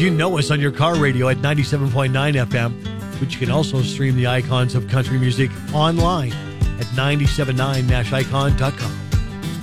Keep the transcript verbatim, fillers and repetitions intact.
you know us on your car radio at ninety-seven point nine F M, but you can also stream the icons of country music online at nine seven nine nash icon dot com.